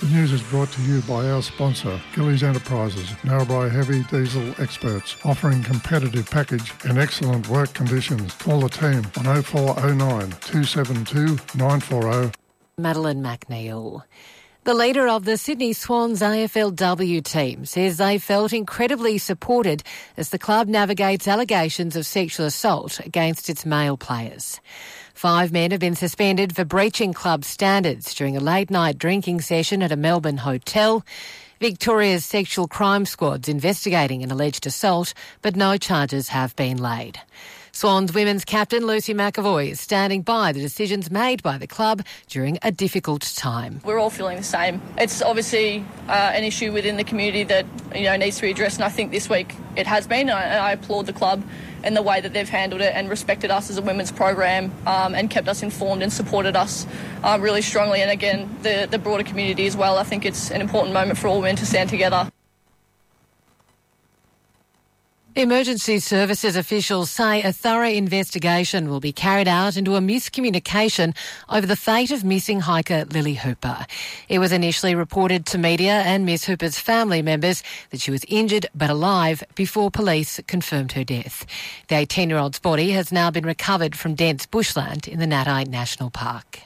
The news is brought to you by our sponsor, Gillies Enterprises, Narrabri heavy diesel experts, offering competitive package and excellent work conditions. Call the team on 0409 272 940. Madeline McNeil. The leader of the Sydney Swans AFLW team says they felt incredibly supported as the club navigates allegations of sexual assault against its male players. 5 men have been suspended for breaching club standards during a late-night drinking session at a Melbourne hotel. Victoria's Sexual Crime Squad's investigating an alleged assault, but no charges have been laid. Swans women's captain Lucy McAvoy is standing by the decisions made by the club during a difficult time. We're all feeling the same. It's obviously an issue within the community that needs to be addressed, and I think this week it has been. I applaud the club and the way that they've handled it and respected us as a women's program and kept us informed and supported us really strongly. And again, the broader community as well. I think it's an important moment for all women to stand together. Emergency services officials say a thorough investigation will be carried out into a miscommunication over the fate of missing hiker Lily Hooper. It was initially reported to media and Miss Hooper's family members that she was injured but alive before police confirmed her death. The 18-year-old's body has now been recovered from dense bushland in the Natai National Park.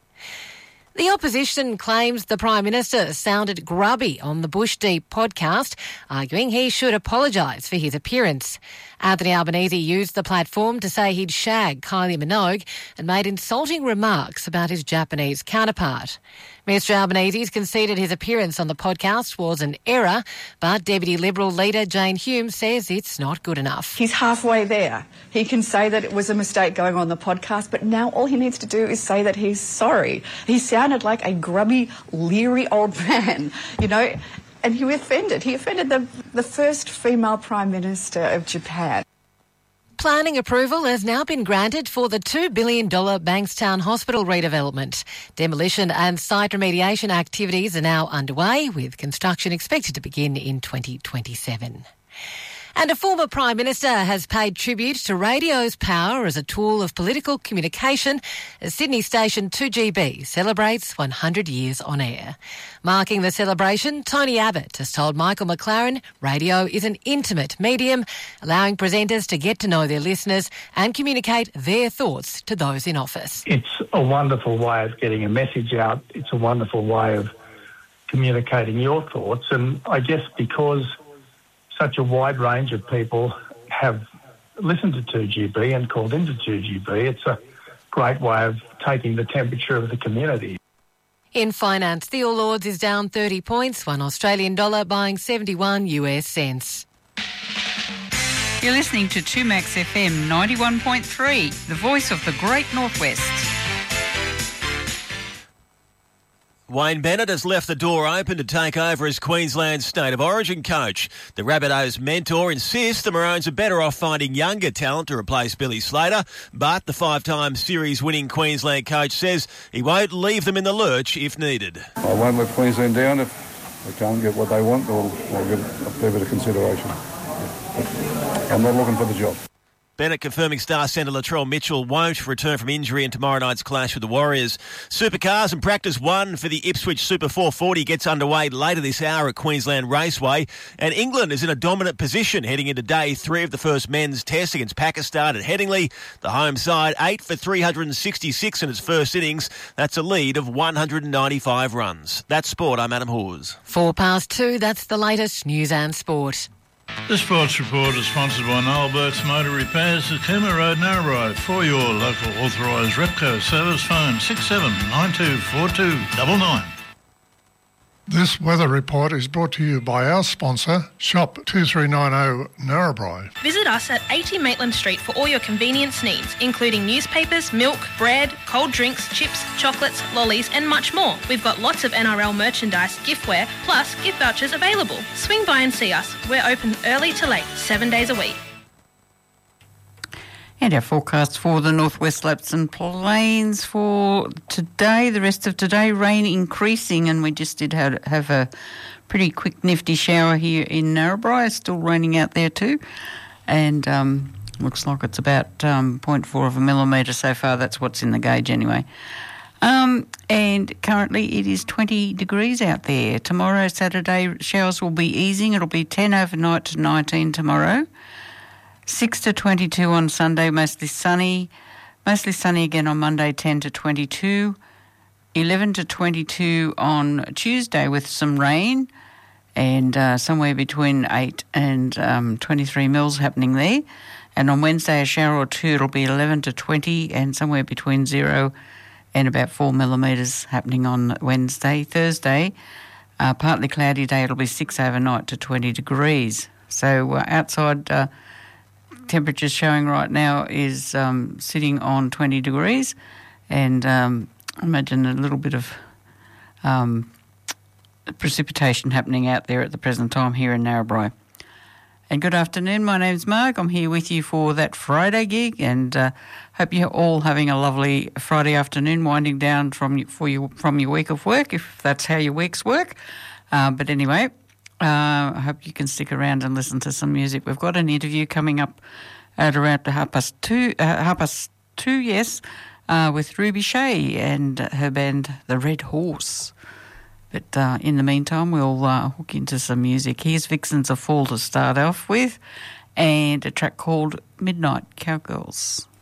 The opposition claims the Prime Minister sounded grubby on the Bush Deep podcast, arguing he should apologise for his appearance. Anthony Albanese used the platform to say he'd shagged Kylie Minogue and made insulting remarks about his Japanese counterpart. Mr Albanese's conceded his appearance on the podcast was an error, but Deputy Liberal leader Jane Hume says it's not good enough. He's halfway there. He can say that it was a mistake going on the podcast, but now all he needs to do is say that he's sorry. He sounded like a grubby, leery old man, and he offended. He offended the first female Prime Minister of Japan. Planning approval has now been granted for the $2 billion Bankstown Hospital redevelopment. Demolition and site remediation activities are now underway, with construction expected to begin in 2027. And a former Prime Minister has paid tribute to radio's power as a tool of political communication as Sydney station 2GB celebrates 100 years on air. Marking the celebration, Tony Abbott has told Michael McLaren radio is an intimate medium, allowing presenters to get to know their listeners and communicate their thoughts to those in office. It's a wonderful way of getting a message out. It's a wonderful way of communicating your thoughts. And I guess because such a wide range of people have listened to 2GB and called into 2GB, it's a great way of taking the temperature of the community. In finance, the All Ords is down 30 points, $1 Australian dollar buying 71 US cents. You're listening to 2Max FM 91.3, the voice of the Great Northwest. Wayne Bennett has left the door open to take over as Queensland's State of Origin coach. The Rabbitohs mentor insists the Maroons are better off finding younger talent to replace Billy Slater, but the 5-time series-winning Queensland coach says he won't leave them in the lurch if needed. I won't let Queensland down. If they can't get what they want, they'll give a fair bit of consideration. I'm not looking for the job. Bennett confirming star centre Latrell Mitchell won't return from injury in tomorrow night's clash with the Warriors. Supercars and practice 1 for the Ipswich Super 440 gets underway later this hour at Queensland Raceway. And England is in a dominant position heading into day 3 of the first men's test against Pakistan at Headingley. The home side 8 for 366 in its first innings. That's a lead of 195 runs. That's sport. I'm Adam Hawes. 2:04, that's the latest news and sport. The Sports Report is sponsored by Noel Burke's Motor Repairs at Cooma Road, Narrabri. For your local authorised Repco service, phone 67924299. This weather report is brought to you by our sponsor, Shop 2390 Narrabri. Visit us at 80 Maitland Street for all your convenience needs, including newspapers, milk, bread, cold drinks, chips, chocolates, lollies and much more. We've got lots of NRL merchandise, giftware, plus gift vouchers available. Swing by and see us. We're open early to late, 7 days a week. And our forecast for the Northwest Lapps and Plains for today, the rest of today, rain increasing, and we just did have a pretty quick nifty shower here in Narrabri. It's still raining out there too, and looks like it's about 0.4 of a millimetre so far. That's what's in the gauge anyway. And currently it is 20 degrees out there. Tomorrow, Saturday, showers will be easing. It'll be 10 overnight to 19 tomorrow. 6 to 22 on Sunday, mostly sunny. Mostly sunny again on Monday, 10 to 22. 11 to 22 on Tuesday with some rain and somewhere between 8 and 23 mils happening there. And on Wednesday, a shower or two, it'll be 11 to 20 and somewhere between 0 and about 4 millimetres happening on Wednesday. Thursday, partly cloudy day, it'll be 6 overnight to 20 degrees. So outside temperatures showing right now is sitting on 20 degrees and imagine a little bit of precipitation happening out there at the present time here in Narrabri. And good afternoon, my name's Mark. I'm here with you for that Friday gig and hope you're all having a lovely Friday afternoon winding down from your week of work, if that's how your weeks work. But anyway, I hope you can stick around and listen to some music. We've got an interview coming up at around 2:30, yes, with Ruby Shea and her band The Red Horse. But in the meantime, we'll hook into some music. Here's Vixens of Fall to start off with, and a track called Midnight Cowgirls.